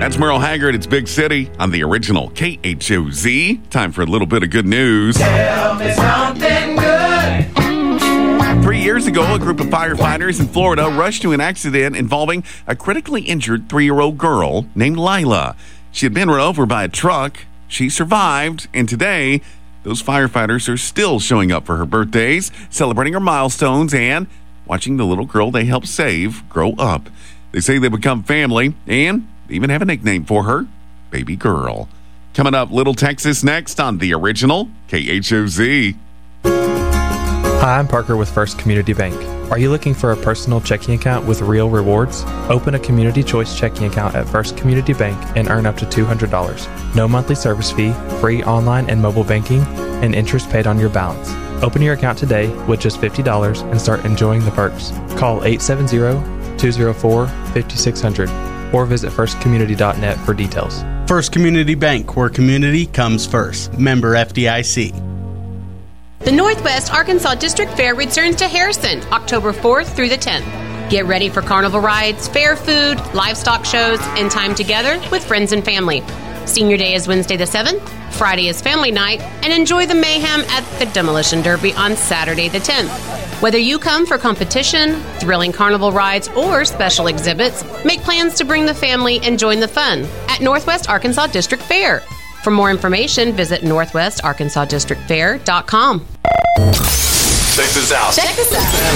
That's Merle Haggard. It's Big City on the original KHOZ. Time for a little bit of good news. Tell me something good. 3 years ago, a group of firefighters in Florida rushed to an accident involving a critically injured 3-year-old girl named Lila. She had been run over by a truck. She survived, and today, those firefighters are still showing up for her birthdays, celebrating her milestones, and watching the little girl they helped save grow up. They say they become family and even have a nickname for her, Baby Girl. Coming up, Little Texas next on the original KHOZ. Hi, I'm Parker with First Community Bank. Are you looking for a personal checking account with real rewards? Open a Community Choice checking account at First Community Bank and earn up to $200. No monthly service fee, free online and mobile banking, and interest paid on your balance. Open your account today with just $50 and start enjoying the perks. Call 870-204-5600 or visit firstcommunity.net for details. First Community Bank, where community comes first. Member FDIC. The Northwest Arkansas District Fair returns to Harrison October 4th through the 10th. Get ready for carnival rides, fair food, livestock shows, and time together with friends and family. Senior Day is Wednesday the 7th, Friday is Family Night, and enjoy the mayhem at the Demolition Derby on Saturday the 10th. Whether you come for competition, thrilling carnival rides, or special exhibits, make plans to bring the family and join the fun at Northwest Arkansas District Fair. For more information, visit northwestarkansasdistrictfair.com. Check this out. Check this out.